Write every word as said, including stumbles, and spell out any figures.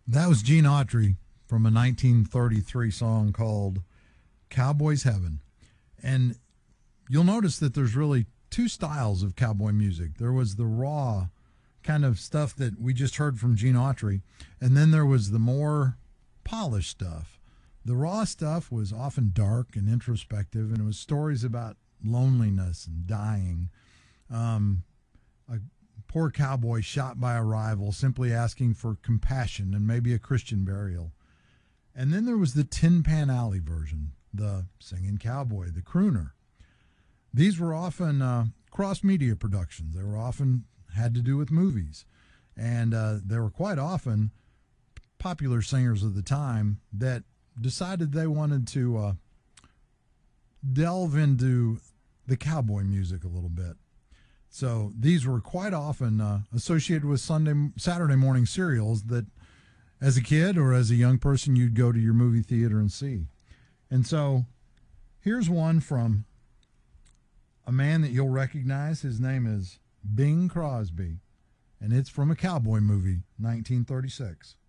That was Gene Autry from a nineteen thirty-three song called Cowboy's Heaven. And you'll notice that there's really two styles of cowboy music. There was the raw kind of stuff that we just heard from Gene Autry, and then there was the more polished stuff. The raw stuff was often dark and introspective, and it was stories about loneliness and dying. Um, a poor cowboy shot by a rival simply asking for compassion and maybe a Christian burial. And then there was the Tin Pan Alley version, the singing cowboy, the crooner. These were often uh, cross-media productions. They were often had to do with movies. And uh, they were quite often popular singers of the time that decided they wanted to uh, delve into the cowboy music a little bit. So these were quite often uh, associated with Sunday, Saturday morning serials that as a kid or as a young person you'd go to your movie theater and see. And so here's one from a man that you'll recognize. His name is Bing Crosby, and it's from a cowboy movie, nineteen thirty-six.